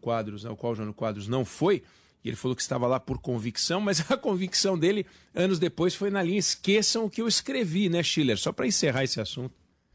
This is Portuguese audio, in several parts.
Quadros, ao qual o Jânio Quadros não foi, e ele falou que estava lá por convicção, mas a convicção dele, anos depois, foi na linha esqueçam o que eu escrevi, né, Schiller? Só para encerrar esse assunto.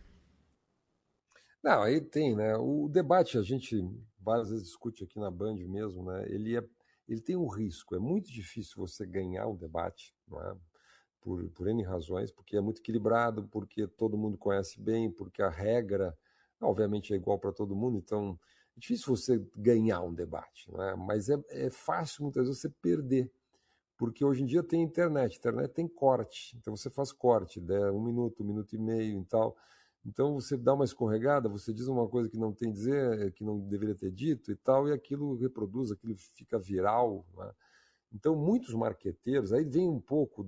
Não, aí tem, né? O debate, a gente várias vezes discute aqui na Band mesmo, né? Ele tem um risco. É muito difícil você ganhar o debate, não é? Por N razões, porque é muito equilibrado, porque todo mundo conhece bem, porque a regra, obviamente, é igual para todo mundo, então é difícil você ganhar um debate, não é? Mas é fácil muitas vezes você perder, porque hoje em dia tem internet tem corte, então você faz corte, 1 minuto e meio e tal. Então você dá uma escorregada, você diz uma coisa que não tem a dizer, que não deveria ter dito e tal, e aquilo reproduz, aquilo fica viral, né? Então muitos marqueteiros, aí vem um pouco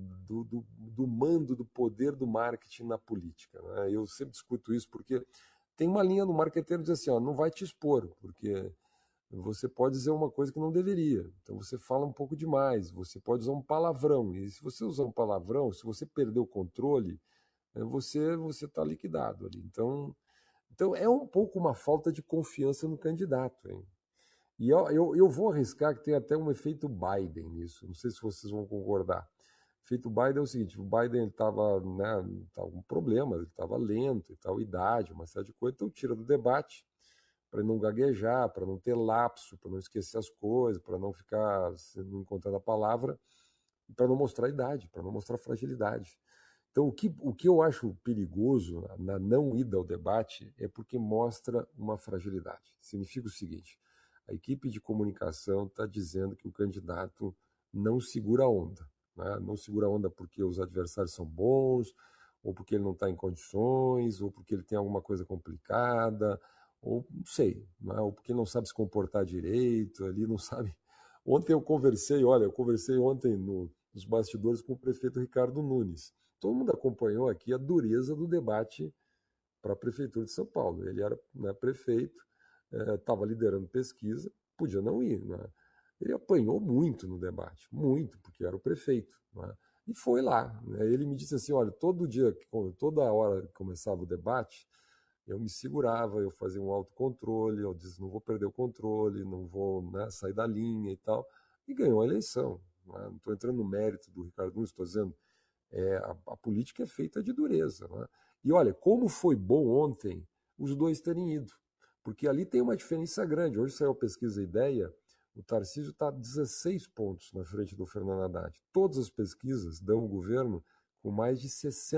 do mando, do poder do marketing na política, né? Eu sempre discuto isso porque tem uma linha do marqueteiro que diz assim, ó, não vai te expor, porque você pode dizer uma coisa que não deveria, então você fala um pouco demais, você pode usar um palavrão, e se você usar um palavrão, se você perder o controle, você está liquidado ali. Então é um pouco uma falta de confiança no candidato, hein? E eu vou arriscar que tem até um efeito Biden nisso, não sei se vocês vão concordar. O efeito Biden é o seguinte, o Biden estava, né, tava com problemas, ele estava lento e tal, idade, uma série de coisas, então tira do debate para não gaguejar, para não ter lapso, para não esquecer as coisas, para não ficar não encontrando a palavra, para não mostrar idade, para não mostrar fragilidade. Então, o que eu acho perigoso na não ida ao debate é porque mostra uma fragilidade. Significa o seguinte, a equipe de comunicação está dizendo que o candidato não segura a onda, né? Não segura a onda porque os adversários são bons, ou porque ele não está em condições, ou porque ele tem alguma coisa complicada, ou não sei, né? Ou porque não sabe se comportar direito, ali não sabe. Ontem eu conversei ontem nos bastidores com o prefeito Ricardo Nunes. Todo mundo acompanhou aqui a dureza do debate para a Prefeitura de São Paulo. Ele era, né, prefeito, estava liderando pesquisa, podia não ir, né? Ele apanhou muito no debate, muito, porque era o prefeito, né? E foi lá, né? Ele me disse assim, olha, toda hora que começava o debate, eu me segurava, eu fazia um autocontrole, eu disse, não vou perder o controle, não vou, né, sair da linha e tal, e ganhou a eleição, né? Não estou entrando no mérito do Ricardo Nunes, estou dizendo, a política é feita de dureza, né? E olha, como foi bom ontem os dois terem ido, porque ali tem uma diferença grande. Hoje saiu a pesquisa Ideia, o Tarcísio está 16 pontos na frente do Fernando Haddad. Todas as pesquisas dão o governo com mais de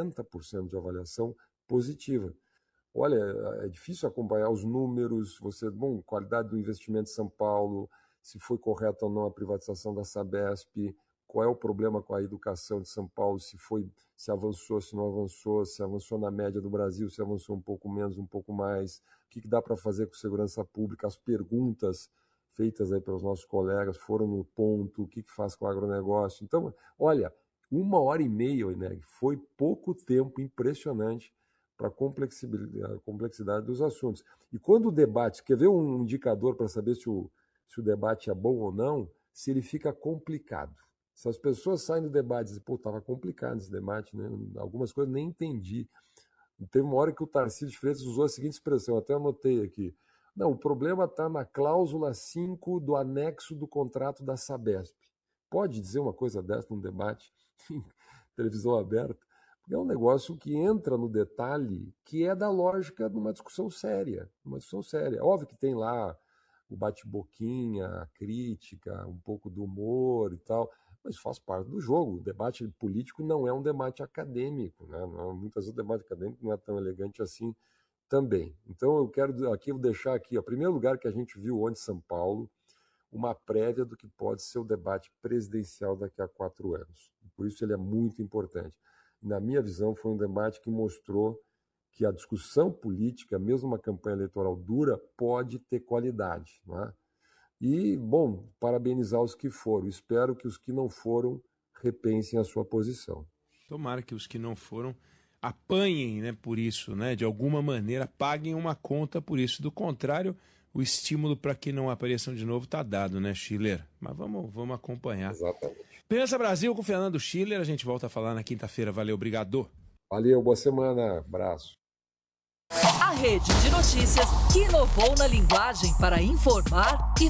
60% de avaliação positiva. Olha, é difícil acompanhar os números, qualidade do investimento em São Paulo, se foi correta ou não a privatização da Sabesp, qual é o problema com a educação de São Paulo, se avançou, se não avançou, se avançou na média do Brasil, se avançou um pouco menos, um pouco mais, o que dá para fazer com segurança pública, as perguntas feitas aí pelos nossos colegas foram no ponto, o que faz com o agronegócio. Então, olha, 1h30, né, foi pouco tempo, impressionante, para a complexidade dos assuntos. E quando o debate, quer ver um indicador para saber se o debate é bom ou não, se ele fica complicado. Se as pessoas saem do debate e dizem, pô, estava complicado esse debate, né? Algumas coisas nem entendi. Teve uma hora que o Tarcísio de Freitas usou a seguinte expressão, até anotei aqui. Não, o problema está na cláusula 5 do anexo do contrato da Sabesp. Pode dizer uma coisa dessa num debate em televisão aberta? Porque é um negócio que entra no detalhe que é da lógica de uma discussão séria. Óbvio que tem lá o bate-boquinha, a crítica, um pouco do humor e tal, mas faz parte do jogo. O debate político não é um debate acadêmico, né? Muitas vezes o debate acadêmico não é tão elegante assim também. Então eu quero aqui deixar aqui, em primeiro lugar, que a gente viu ontem em São Paulo, uma prévia do que pode ser o debate presidencial daqui a 4 anos. Por isso ele é muito importante. Na minha visão, foi um debate que mostrou que a discussão política, mesmo uma campanha eleitoral dura, pode ter qualidade, não é? E, bom, parabenizar os que foram. Espero que os que não foram repensem a sua posição. Tomara que os que não foram apanhem, né, por isso, né, de alguma maneira, paguem uma conta por isso. Do contrário, o estímulo para que não apareçam de novo está dado, né, Schiller? Mas vamos acompanhar. Exatamente. Pensa Brasil com o Fernando Schiller. A gente volta a falar na quinta-feira. Valeu, obrigado. Valeu, boa semana. Abraço. A rede de notícias que inovou na linguagem para informar e